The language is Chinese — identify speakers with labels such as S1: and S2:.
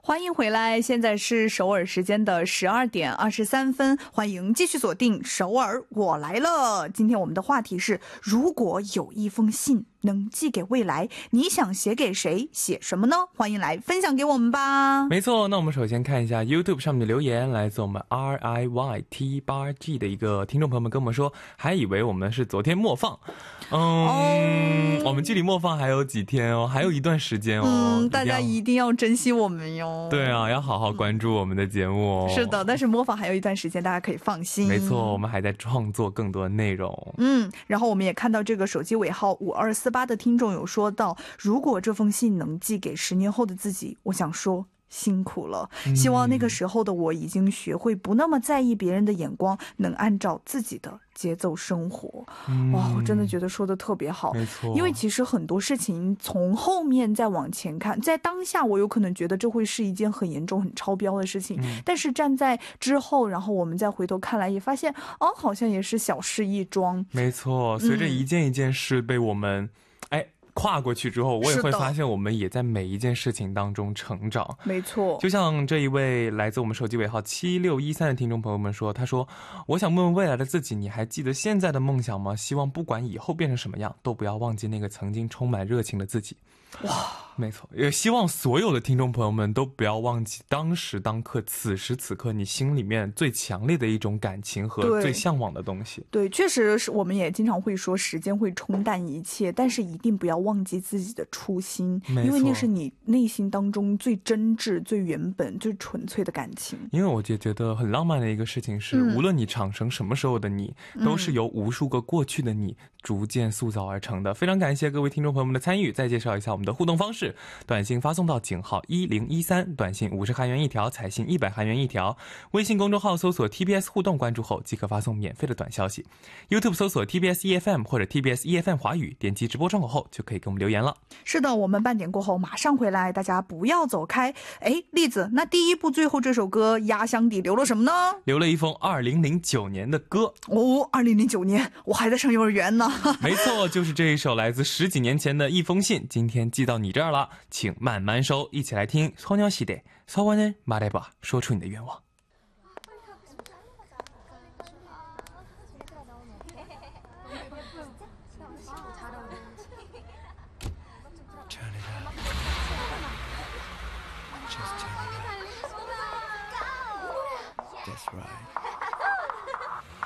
S1: 欢迎回来，现在是首尔时间的12点23分，欢迎继续锁定首尔我来了。今天我们的话题是，如果有一封信能寄给未来，你想写给谁，写什么呢？欢迎来分享给我们吧。
S2: 没错，那我们首先看一下 YouTube 上面的留言，来自我们 RIYT8G 的一个听众朋友们跟我们说，还以为我们是昨天默放。我们距离默放还有几天哦，还有一段时间哦。
S1: 大家一定要珍惜我们哟。
S2: 对啊，要好好关注我们的节目哦。
S1: 是的，但是默放还有一段时间，大家可以放心。
S2: 没错，我们还在创作更多的内容。
S1: 然后我们也看到这个手机尾号5248的听众有说到，如果这封信能寄给10年后的自己，我想说辛苦了，希望那个时候的我已经学会不那么在意别人的眼光，能按照自己的节奏生活。哇，我真的觉得说的特别好。
S2: 没错，
S1: 因为其实很多事情从后面再往前看，在当下我有可能觉得这会是一件很严重很超标的事情，但是站在之后，然后我们再回头看来，也发现好像也是小事一桩。
S2: 没错，随着一件一件事被我们跨过去之后，我也会发现我们也在每一件事情当中成长。
S1: 没错，
S2: 就像这一位来自我们手机尾号7613的听众朋友们说，他说，我想问问未来的自己，你还记得现在的梦想吗？希望不管以后变成什么样，都不要忘记那个曾经充满热情的自己。哇，没错，也希望所有的听众朋友们都不要忘记当时当刻此时此刻你心里面最强烈的一种感情和最向往的东西。
S1: 对，确实是，我们也经常会说时间会冲淡一切，但是一定不要忘记自己的初心，因为那是你内心当中最真挚最原本最纯粹的感情。
S2: 因为我觉得很浪漫的一个事情是，无论你长成什么时候的你，都是由无数个过去的你逐渐塑造而成的。非常感谢各位听众朋友们的参与，再介绍一下我们的互动方式，短信发送到井号1013，短信50韩元一条，彩信100韩元一条，微信公众号搜索 TBS 互动，关注后即可发送免费的短消息。 YouTube 搜索 TBS EFM 或者 TBS EFM 华语，点击直播窗口后就可以给我们留言了。
S1: 是的，我们半点过后马上回来，大家不要走开。栗子，那第一部最后这首歌压箱底留了什么呢？
S2: 留了一封2009年的歌。
S1: 2009年我还在上幼儿园呢。
S2: 没错，就是这一首来自10几年前的一封信，今天寄到你这儿了，请慢慢收。一起来听소녀시대 서원을 말해봐，说出你的愿望。